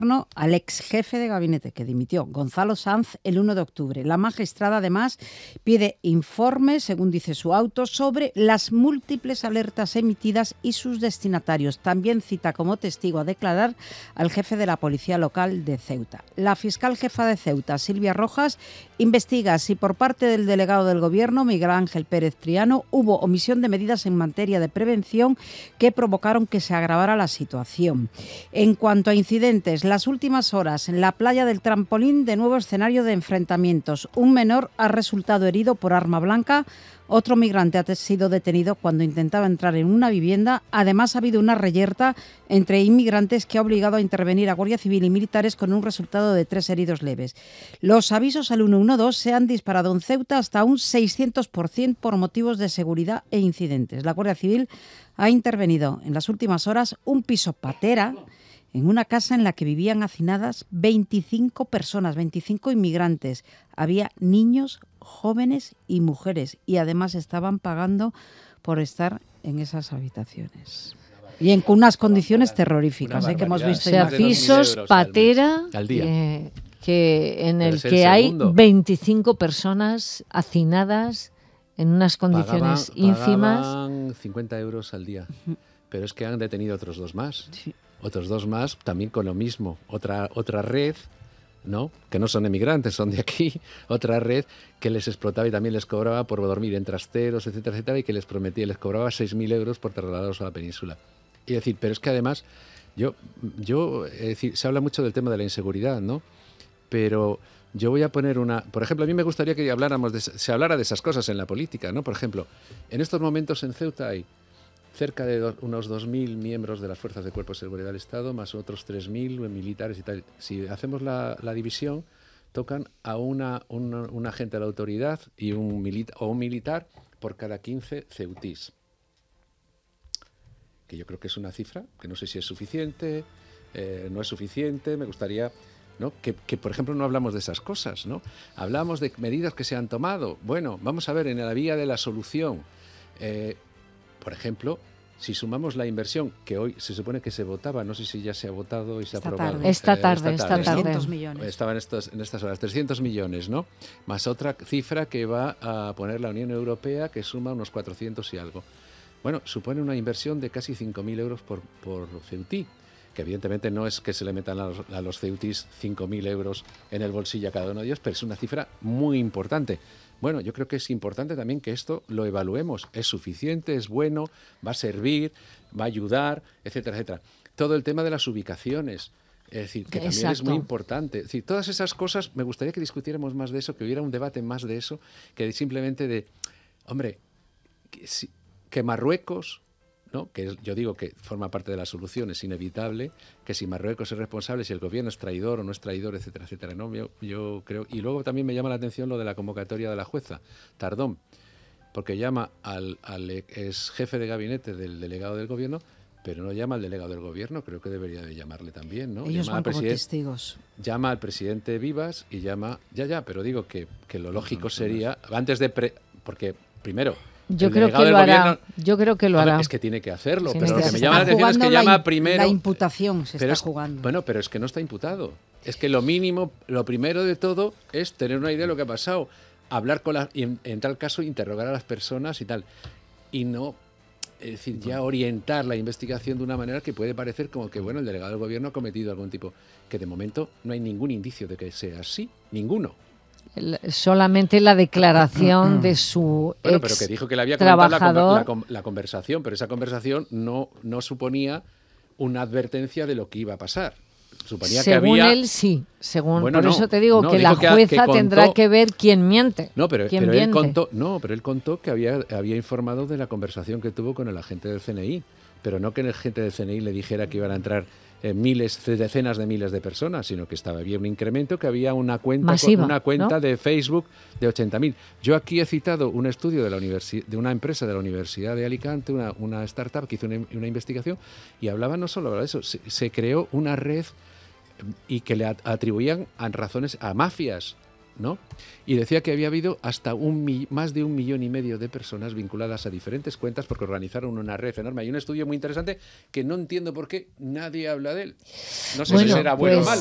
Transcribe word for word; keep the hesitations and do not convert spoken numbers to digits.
al ex jefe de gabinete que dimitió, Gonzalo Sanz, el uno de octubre. La magistrada, además, pide informes, según dice su auto, sobre las múltiples alertas emitidas y sus destinatarios. También cita como testigo a declarar al jefe de la policía local de Ceuta. La fiscal jefa de Ceuta, Silvia Rojas, investiga si por parte del delegado del Gobierno, Miguel Ángel Pérez Triano, hubo omisión de medidas en materia de prevención que provocaron que se agravara la situación. En cuanto a incidentes, las últimas horas en la playa del Trampolín, de nuevo escenario de enfrentamientos. Un menor ha resultado herido por arma blanca. Otro migrante ha sido detenido cuando intentaba entrar en una vivienda. Además, ha habido una reyerta entre inmigrantes que ha obligado a intervenir a Guardia Civil y militares con un resultado de tres heridos leves. Los avisos al uno uno dos se han disparado en Ceuta hasta un seiscientos por ciento por motivos de seguridad e incidentes. La Guardia Civil ha intervenido en las últimas horas un piso patera en una casa en la que vivían hacinadas veinticinco personas, veinticinco inmigrantes. Había niños, jóvenes y mujeres, y además estaban pagando por estar en esas habitaciones. Y en unas condiciones terroríficas, ¿eh? Que hemos visto. O sea, pisos patera al día. Eh, que en el que hay veinticinco personas hacinadas en unas condiciones pagaban, ínfimas. Pagaban cincuenta euros al día, pero es que han detenido otros dos más. Sí. Otros dos más también con lo mismo. Otra, otra red, ¿no? Que no son emigrantes, son de aquí. Otra red que les explotaba y también les cobraba por dormir en trasteros, etcétera, etcétera, y que les prometía, les cobraba seis mil euros por trasladarlos a la península. Y decir, pero es que además, yo, yo es decir, se habla mucho del tema de la inseguridad, ¿no? Pero yo voy a poner una... Por ejemplo, a mí me gustaría que habláramos de, se hablara de esas cosas en la política, ¿no? Por ejemplo, en estos momentos en Ceuta hay cerca de do, unos dos mil miembros de las fuerzas de cuerpo de seguridad del Estado, más otros tres mil militares y tal. Si hacemos la, la división, tocan a una, una, un agente de la autoridad y un milita, o un militar por cada quince ceutís. Que yo creo que es una cifra, que no sé si es suficiente, eh, no es suficiente, me gustaría... ¿no? Que, que, por ejemplo, no hablamos de esas cosas, ¿no? Hablamos de medidas que se han tomado. Bueno, vamos a ver, en la vía de la solución... Eh, Por ejemplo, si sumamos la inversión que hoy se supone que se votaba, no sé si ya se ha votado y se ha aprobado. Tarde. Esta tarde, eh, esta tarde. Esta tarde. trescientos millones. Estaban estos, en estas horas, trescientos millones, ¿no? Más otra cifra que va a poner la Unión Europea, que suma unos cuatrocientos y algo. Bueno, supone una inversión de casi cinco mil euros por, por ceutí, que evidentemente no es que se le metan a los, a los ceutís cinco mil euros en el bolsillo a cada uno de ellos, pero es una cifra muy importante. Bueno, yo creo que es importante también que esto lo evaluemos. ¿Es suficiente? ¿Es bueno? ¿Va a servir? ¿Va a ayudar? Etcétera, etcétera. Todo el tema de las ubicaciones, es decir, que también Exacto. es muy importante. Es decir, todas esas cosas, me gustaría que discutiéramos más de eso, que hubiera un debate más de eso, que simplemente de, hombre, que, si, que Marruecos... ¿no? Que yo digo que forma parte de la solución, es inevitable, que si Marruecos es responsable, si el gobierno es traidor o no es traidor, etcétera, etcétera, ¿no? Yo, yo creo, y luego también me llama la atención lo de la convocatoria de la jueza Tardón, porque llama al, al ex jefe de gabinete del delegado del gobierno, pero no llama al delegado del gobierno, creo que debería de llamarle también, ¿no? Ellos llama van como testigos. Llama al presidente Vivas y llama, ya, ya, pero digo que, que lo lógico sería, antes de, pre, porque primero, Yo creo que lo hará. Gobierno, yo creo que lo hará. Es que tiene que hacerlo, tiene pero que lo que me llama la atención es que llama la primero... La imputación se pero está es, jugando. Bueno, pero es que no está imputado. Es que lo mínimo, lo primero de todo es tener una idea de lo que ha pasado, hablar con las... y en, en tal caso interrogar a las personas y tal. Y no, es decir, ya orientar la investigación de una manera que puede parecer como que, bueno, el delegado del gobierno ha cometido algún tipo... Que de momento no hay ningún indicio de que sea así, ninguno. Solamente la declaración de su bueno, ex pero que dijo que le había trabajador. La, la, la conversación, pero esa conversación no, no suponía una advertencia de lo que iba a pasar. Suponía según que había... él sí, según bueno, por no, eso te digo no, que la jueza que, que contó, tendrá que ver quién miente. No, pero, quién pero él contó, miente. no, pero él contó que había, había informado de la conversación que tuvo con el agente del C N I, pero no que el agente del C N I le dijera que iban a entrar eh, miles, decenas de miles de personas, sino que estaba había un incremento, que había una cuenta, Masiva, una cuenta ¿no? de Facebook de ochenta mil. Yo aquí he citado un estudio de la universi de una empresa de la Universidad de Alicante, una, una startup que hizo una, una investigación y hablaba no solo de eso, se, se creó una red y que le atribuían a razones a mafias, ¿no? Y decía que había habido hasta un mi, más de un millón y medio de personas vinculadas a diferentes cuentas porque organizaron una red enorme. Hay un estudio muy interesante que no entiendo por qué nadie habla de él. No sé bueno, si será bueno pues, o malo.